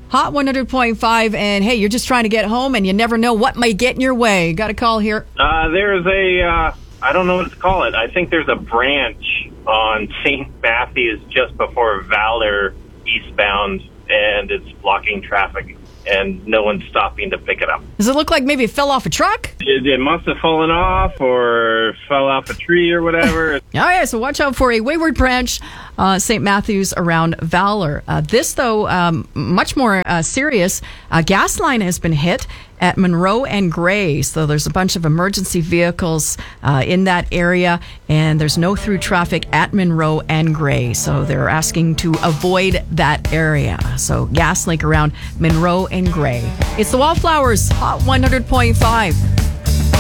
Hot 100.5, and hey, you're just trying to get home and you never know what might get in your way. Got a call here. There's I don't know what to call it. I think there's a branch on St. Matthews just before Valor eastbound, and it's blocking traffic, and no one's stopping to pick it up. Does it look like maybe it fell off a truck? It must have fallen off or fell off a tree or whatever. All right, so watch out for a wayward branch, St. Matthews around Valor. This, though, much more serious. A gas line has been hit at Monroe and Gray. So there's a bunch of emergency vehicles in that area, and there's no through traffic at Monroe and Gray. So they're asking to avoid that area. So gas link around Monroe and Gray. It's the Wallflowers, Hot 100.5.